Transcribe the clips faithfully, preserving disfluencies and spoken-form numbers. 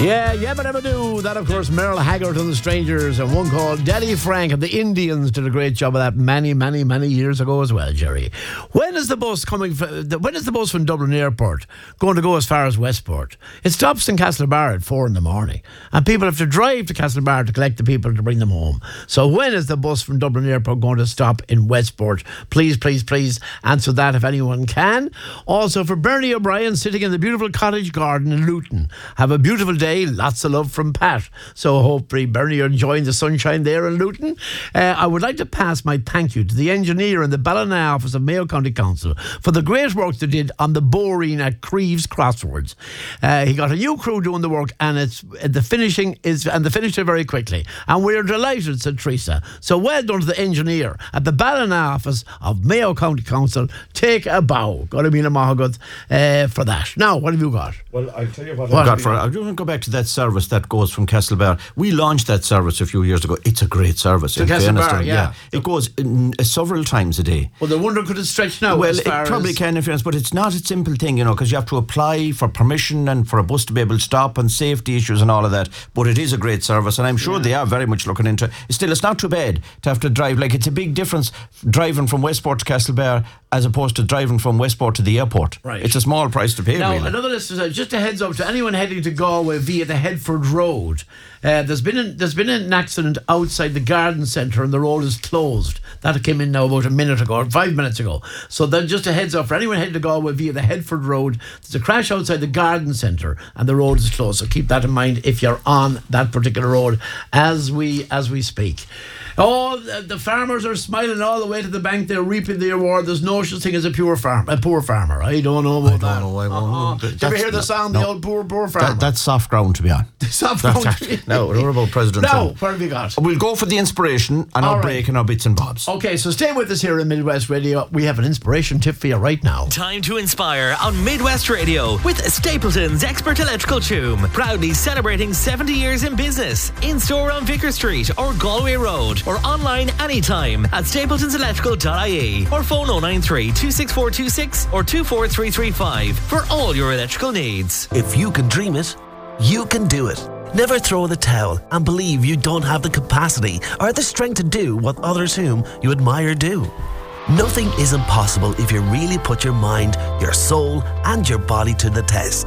Yeah, yeah, but never do. That, of course, Merle Haggard and the Strangers, and one called Daddy Frank and the Indians did a great job of that many, many, many years ago as well, Jerry. When is the bus coming? From, when is the bus from Dublin Airport going to go as far as Westport? It stops in Castlebar at four in the morning, and people have to drive to Castlebar to collect the people to bring them home. So when is the bus from Dublin Airport going to stop in Westport? Please, please, please answer that if anyone can. Also, for Bernie O'Brien, sitting in the beautiful cottage garden in Luton, have a beautiful day. Lots of love from Pat. So hopefully, Bernie, you're enjoying the sunshine there in Luton. Uh, I would like to pass my thank you to the engineer in the Ballina office of Mayo County Council for the great work they did on the boring at Creeves Crossroads. Uh, he got a new crew doing the work, and it's the finishing is and they finished it very quickly. And we're delighted, said Teresa. So well done to the engineer at the Ballina office of Mayo County Council. Take a bow. Got to be in a mahogany uh, for that. Now, what have you got? Well, I'll tell you what, what I've got for. I'm going to go back to that service that goes from Castlebar. We launched that service a few years ago. It's a great service. To Castlebar, yeah. yeah. It goes in, uh, several times a day. Well, the wonder could it stretch now? Well, as far it probably as can, in fairness, but it's not a simple thing, you know, because you have to apply for permission and for a bus to be able to stop and safety issues and all of that. But it is a great service, and I'm sure yeah. they are very much looking into it. Still, it's not too bad to have to drive. Like, it's a big difference driving from Westport to Castlebar as opposed to driving from Westport to the airport. Right. It's a small price to pay, now, really. Another listener, just a heads up to anyone heading to Galway via the Headford Road. Uh, there's been an, there's been an accident outside the garden centre and the road is closed. That came in now about a minute ago, or five minutes ago. So then just a heads up for anyone heading to Galway via the Headford Road. There's a crash outside the garden centre and the road is closed. So keep that in mind if you're on that particular road as we as we speak. Oh, the, the farmers are smiling all the way to the bank. They're reaping the reward. There's no such thing as a pure farm, a poor farmer. I don't know about I that. I don't know. I won't. Uh-huh. Did you ever hear the sound, no, the old poor, poor farmer? That, that's soft ground to be on. Soft that's ground. Actually, no, what about President Now, Trump? what have you got? We'll go for the inspiration and All our right. break and our bits and bobs. Okay, so stay with us here in Midwest Radio. We have an inspiration tip for you right now. Time to inspire on Midwest Radio with Stapleton's Expert Electrical Tomb. Proudly celebrating seventy years in business. In store on Vicar Street or Galway Road, or online anytime at stapletons electrical dot I E, or phone oh nine three, two six four two six or two four three three five for all your electrical needs. If you can dream it, you can do it. Never throw in the towel and believe you don't have the capacity or the strength to do what others whom you admire do. Nothing is impossible if you really put your mind, your soul, and your body to the test.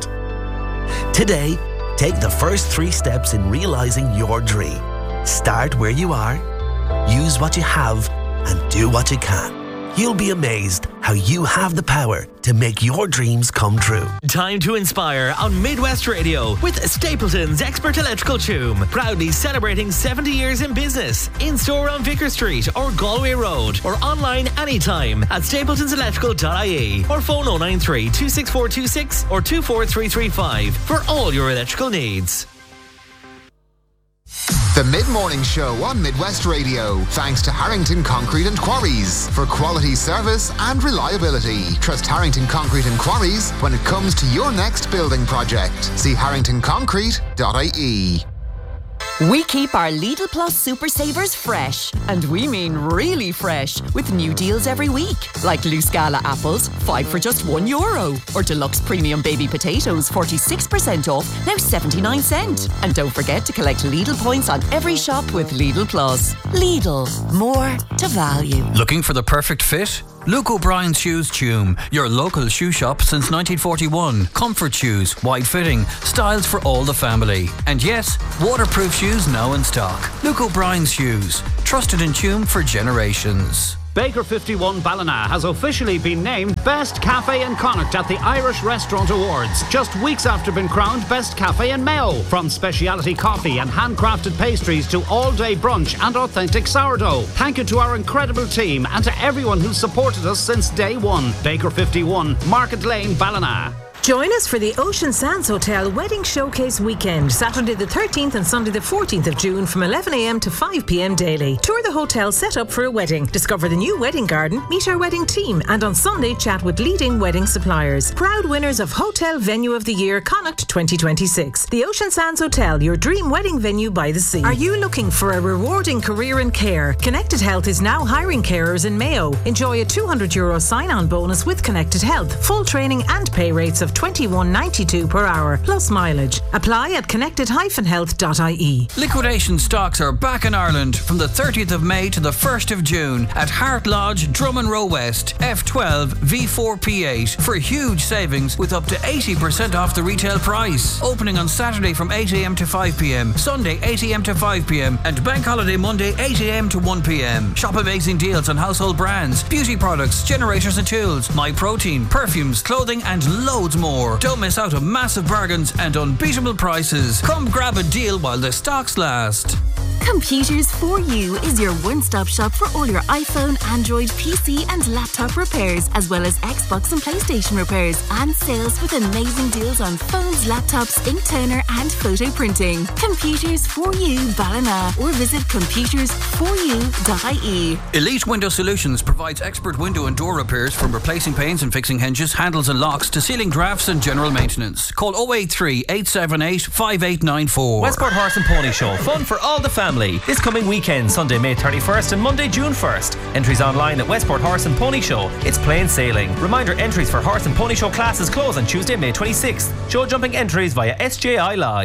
Today, take the first three steps in realizing your dream. Start where you are, use what you have, and do what you can. You'll be amazed how you have the power to make your dreams come true. Time to inspire on Midwest Radio with Stapleton's Expert Electrical Tomb. Proudly celebrating seventy years in business. In store on Vicar Street or Galway Road, or online anytime at stapletons electrical dot I E, or phone oh nine three, two six four two six or two four three three five for all your electrical needs. The Mid-Morning Show on Midwest Radio. Thanks to Harrington Concrete and Quarries for quality service and reliability. Trust Harrington Concrete and Quarries when it comes to your next building project. See harrington concrete dot I E. We keep our Lidl Plus Super Savers fresh, and we mean really fresh, with new deals every week. Like loose Gala apples, five for just one euro. Or deluxe premium baby potatoes, forty-six percent off, now seventy-nine cent. And don't forget to collect Lidl points on every shop with Lidl Plus. Lidl, more to value. Looking for the perfect fit? Luke O'Brien's Shoes Tume, your local shoe shop since nineteen forty-one. Comfort shoes, wide fitting, styles for all the family. And yes, waterproof shoes now in stock. Luke O'Brien's Shoes, trusted in Tume for generations. Baker fifty-one Ballina has officially been named Best Cafe in Connacht at the Irish Restaurant Awards, just weeks after being crowned Best Cafe in Mayo. From speciality coffee and handcrafted pastries to all-day brunch and authentic sourdough. Thank you to our incredible team and to everyone who's supported us since day one. Baker fifty-one, Market Lane, Ballina. Join us for the Ocean Sands Hotel Wedding Showcase Weekend, Saturday the thirteenth and Sunday the fourteenth of June from eleven a m to five p m daily. Tour the hotel set up for a wedding, discover the new wedding garden, meet our wedding team, and on Sunday chat with leading wedding suppliers. Proud winners of Hotel Venue of the Year Connacht twenty twenty-six. The Ocean Sands Hotel, your dream wedding venue by the sea. Are you looking for a rewarding career in care? Connected Health is now hiring carers in Mayo. Enjoy a two hundred euro sign-on bonus with Connected Health, full training and pay rates of twenty-one ninety-two per hour, plus mileage. Apply at connected dash health dot I E. Liquidation stocks are back in Ireland from the thirtieth of May to the first of June at Hart Lodge, Drummond Row West, F twelve V four P eight for huge savings with up to eighty percent off the retail price. Opening on Saturday from eight a m to five p m, Sunday eight a m to five p m and Bank Holiday Monday eight a m to one p m. Shop amazing deals on household brands, beauty products, generators and tools, My Protein, perfumes, clothing and loads more. Don't miss out on massive bargains and unbeatable prices. Come grab a deal while the stocks last. Computers for You is your one-stop shop for all your iPhone, Android, P C and laptop repairs, as well as Xbox and PlayStation repairs and sales with amazing deals on phones, laptops, ink toner and photo printing. Computers for You, Ballina, or visit computers for you dot I E. Elite Window Solutions provides expert window and door repairs, from replacing panes and fixing hinges, handles and locks to sealing drafts and general maintenance. Call oh eight three, eight seven eight, five eight nine four. Westport Horse and Pony Show, fun for all the family. This coming weekend, Sunday, May thirty-first and Monday, June first. Entries online at Westport Horse and Pony Show. It's plain sailing. Reminder, entries for Horse and Pony Show classes close on Tuesday, May twenty-sixth. Show jumping entries via S J I Live.